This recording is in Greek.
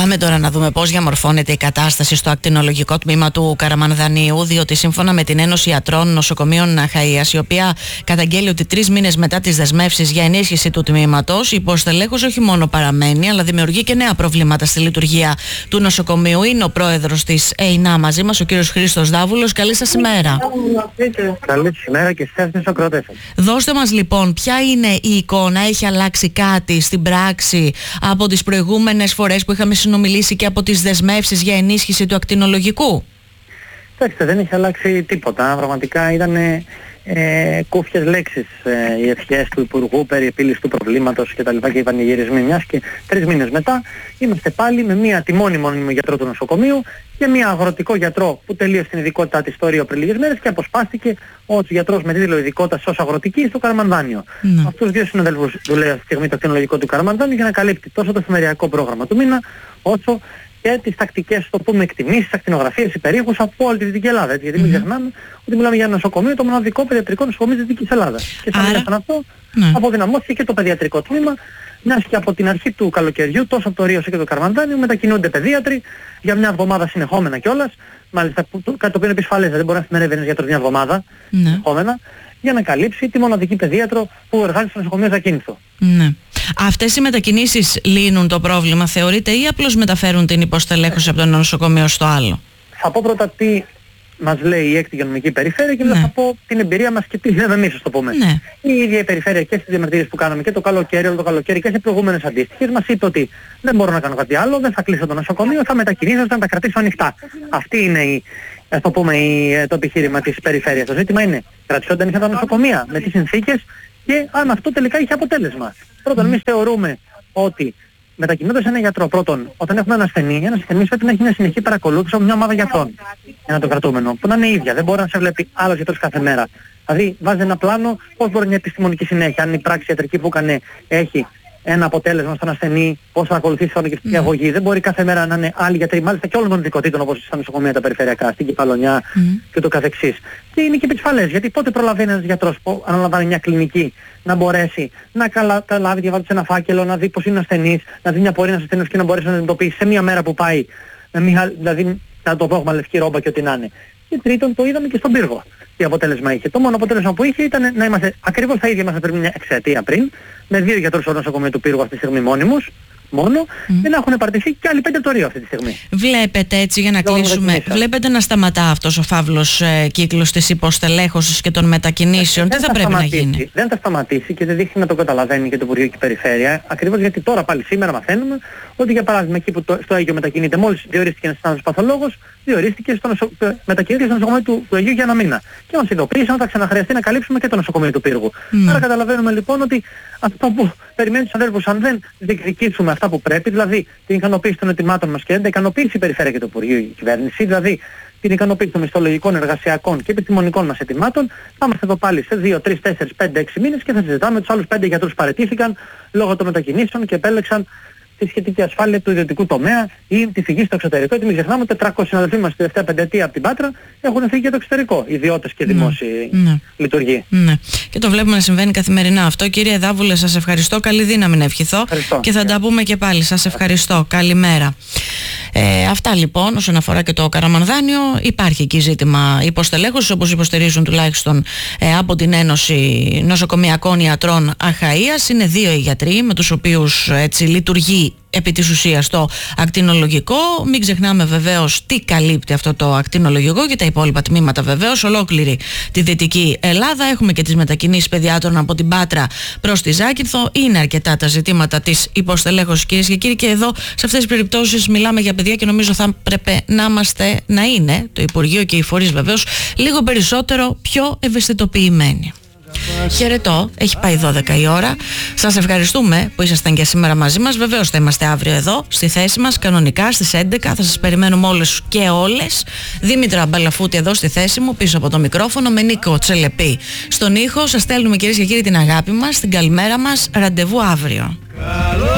Πάμε τώρα να δούμε πώς διαμορφώνεται η κατάσταση στο ακτινολογικό τμήμα του Καραμανδανίου, διότι σύμφωνα με την Ένωση Ιατρών Νοσοκομείων Αχαΐας, η οποία καταγγέλει ότι 3 μήνες μετά τις δεσμεύσεις για ενίσχυση του τμήματος, η υποστελέχωση όχι μόνο παραμένει, αλλά δημιουργεί και νέα προβλήματα στη λειτουργία του νοσοκομείου. Είναι ο πρόεδρος της ΕΙΝΑ μαζί μας, ο κύριος Χρήστος Δάβουλος. Καλή σας ημέρα. Καλή σας ημέρα και στις ακροατές σας. Δώστε μας λοιπόν, ποια είναι η εικόνα, έχει αλλάξει κάτι στην πράξη από τις προηγούμενες φορές που είχαμε συνομιλήσει και από τις δεσμεύσεις για ενίσχυση του ακτινολογικού? Κοιτάξτε, δεν έχει αλλάξει τίποτα. Πραγματικά ήταν κούφιες λέξεις οι ευχές του Υπουργού περί επίλυσης του προβλήματος και τα λοιπά και οι πανηγυρισμοί, μιας και 3 μήνες μετά είμαστε πάλι με μία τιμόνι μόνιμο γιατρό του νοσοκομείου και μία αγροτικό γιατρό που τελείωσε την ειδικότητά της ιστορία πριν λίγες μέρες και αποσπάστηκε ως γιατρός με τίτλο ειδικότητας ως αγροτική στο Καραμανδάνιο. Αυτούς τους δύο συναδέλφους δουλεύει αυτή τη στιγμή το ακτινολογικό του Καραμανδάνιου για να καλύπτει τόσο το εφημεριακό πρόγραμμα του μήνα όσο και τις τακτικές, το πούμε, εκτιμήσεις, ακτινογραφίες, υπερήχους από όλη τη Δυτική Ελλάδα. Έτσι, γιατί μην ξεχνάμε ότι μιλάμε για ένα νοσοκομείο, το μοναδικό παιδιατρικό νοσοκομείο της Δυτικής Ελλάδας. Και σαν αυτό αποδυναμώθηκε και το παιδιατρικό τμήμα, μιας και από την αρχή του καλοκαιριού, τόσο από το Ρίο όσο και το Καραμανδάνιο, μετακινούνται παιδίατροι για μια εβδομάδα συνεχόμενα κιόλας. Μάλιστα, κάτι το οποίο είναι επισφαλές, δεν μπορεί να εφημερεύει ένας γιατρός μια εβδομάδα συνεχόμενα, για να καλύψει τη μοναδική παιδίατρο που εργάζεται στο νοσοκομείο Ζακίνθο. Ναι. Αυτές οι μετακινήσεις λύνουν το πρόβλημα, θεωρείτε, ή απλώς μεταφέρουν την υποστελέχωση από το ένα νοσοκομείο στο άλλο? Θα πω πρώτα τι μας λέει η 6η υγειονομική περιφέρεια και μετά θα πω την εμπειρία μας και τι λέμε εμείς, ας το πούμε. Η ίδια η περιφέρεια και στις διαμαρτυρίες που κάναμε και το καλοκαίρι, όλο το καλοκαίρι και σε προηγούμενες αντίστοιχες μας είπε ότι δεν μπορώ να κάνω κάτι άλλο, δεν θα κλείσω το νοσοκομείο, θα μετακινήσω ώστε να τα κρατήσω ανοιχτά. Αυτή είναι το επιχείρημα της περιφέρειας. Το ζήτημα είναι, κρατιόνται ανοιχτά τα νοσοκομεία, με τις συνθήκες και αν αυτό τελικά είχε αποτέλεσμα. Πρώτον, εμείς θεωρούμε ότι μετακινώντας ένα γιατρό, πρώτον, όταν έχουμε ένα ασθενή πρέπει να έχει μια συνεχή παρακολούθηση από μια ομάδα γιατρών για να το κρατούμενο, που να είναι ίδια, δεν μπορεί να σε βλέπει άλλος γιατρός κάθε μέρα. Δηλαδή βάζει ένα πλάνο πώς μπορεί μια επιστημονική συνέχεια, αν η πράξη ιατρική που έκανε έχει ένα αποτέλεσμα στον ασθενή, πώς θα ακολουθήσει φαρμακευτική αγωγή. Δεν μπορεί κάθε μέρα να είναι άλλοι γιατροί, μάλιστα και όλων των ειδικοτήτων όπως στα νοσοκομεία τα περιφερειακά, στην Κυπαλονιά και το καθεξής. Και είναι και επισφαλές, γιατί πότε προλαβαίνει ένας γιατρός που αναλαμβάνει μια κλινική να μπορέσει να καταλάβει, διαβάζει ένα φάκελο, να δει πώς είναι ο ασθενής, να δει μια πορεία ένας ασθενής και να μπορέσει να αντιμετωπίσει σε μια μέρα που πάει, δηλαδή να το πρόγραμμα λευκή ρόμπα και ό,τι να είναι. Και τρίτον, το είδαμε και στον πύργο τι αποτέλεσμα είχε. Το μόνο αποτέλεσμα που είχε ήταν να είμαστε ακριβώς τα ίδια μας πριν μια εξαετία πριν, με 2 γιατρούς στο νοσοκομείο του πύργου αυτή τη στιγμή μόνιμους, μόνο, και να έχουν παρτιστεί και άλλοι 5 από το Ρίο αυτή τη στιγμή. Βλέπετε, έτσι για να κλείσουμε, βλέπετε να σταματά αυτός ο φαύλος κύκλος της υποστελέχωσης και των μετακινήσεων? Τι θα πρέπει να γίνει? Δεν θα σταματήσει και δεν δείχνει να το καταλαβαίνει και το Υπουργείο και η Περιφέρεια, ακριβώς γιατί τώρα πάλι σήμερα μαθαίνουμε ότι για παράδειγμα εκεί που στο Αίγιο μετακινείται, μόλις διορίστηκε ένας συνάδελφος παθολόγος, διορίστηκε μετακινείται στο νοσοκομείο του Αιγείου για 1 μήνα. Και μας ειδοποίησαν ότι θα ξαναχρειαστεί να καλύψουμε και το νοσοκομείο του Πύργου. Άρα καταλαβαίνουμε λοιπόν ότι αυτό που περιμένει τους αδέρφους, αν δεν διεκδικήσουμε αυτά που πρέπει, δηλαδή την ικανοποίηση των ετοιμάτων μας και δεν τα ικανοποίηση η Περιφέρεια και το Υπουργείο, η κυβέρνηση, δηλαδή την ικανοποίηση των μισθολογικών, εργασιακών και επιστημονικών μας ετοιμάτων, θα είμαστε εδώ πάλι σε 2, 3, 4, 5, 6 μήνες και θα συζητάμε τους άλλους 5 γιατρούς που παραιτήθηκαν λόγω των μετακινήσεων και επέλεξαν τη σχετική ασφάλεια του ιδιωτικού τομέα ή τη φυγή στο εξωτερικό. Γιατί μην ξεχνάμε ότι 400 συναδελφοί μας τη τελευταία πενταετία από την Πάτρα έχουν φύγει για το εξωτερικό, ιδιώτες και δημόσιοι λειτουργοί. Ναι. Και το βλέπουμε να συμβαίνει καθημερινά αυτό. Κύριε Δάβουλε, σας ευχαριστώ. Καλή δύναμη να ευχηθώ. Και θα τα πούμε και πάλι. Σας ευχαριστώ. Καλημέρα. Αυτά λοιπόν όσον αφορά και το Καραμανδάνιο. Υπάρχει εκεί ζήτημα υποστελέχωσης, όπως υποστηρίζουν τουλάχιστον από την Ένωση Νοσοκομειακών Ιατρών Αχαΐας. Είναι 2 οι γιατροί με τους οποίους έτσι λειτουργεί επί της ουσίας το ακτινολογικό. Μην ξεχνάμε βεβαίως τι καλύπτει αυτό το ακτινολογικό και τα υπόλοιπα τμήματα βεβαίως, ολόκληρη τη Δυτική Ελλάδα. Έχουμε και τις μετακινήσεις παιδιάτρων από την Πάτρα προς τη Ζάκυνθο. Είναι αρκετά τα ζητήματα της υποστελέχωσης, κυρίες και κύριοι, και εδώ σε αυτές τις περιπτώσεις μιλάμε για παιδιά και νομίζω θα πρέπει να είναι το Υπουργείο και οι φορείς βεβαίως λίγο περισσότερο πιο ευαισθητοποιημένοι. Χαιρετώ, έχει πάει 12 η ώρα. Σας ευχαριστούμε που ήσασταν και σήμερα μαζί μας. Βεβαίως θα είμαστε αύριο εδώ στη θέση μας κανονικά στις 11. Θα σας περιμένουμε όλες και όλες. Δήμητρα Μπαλαφούτη εδώ στη θέση μου πίσω από το μικρόφωνο, με Νίκο Τσελεπή στον ήχο. Σας στέλνουμε, κυρίες και κύριοι, την αγάπη μας, την καλημέρα μας. Ραντεβού αύριο.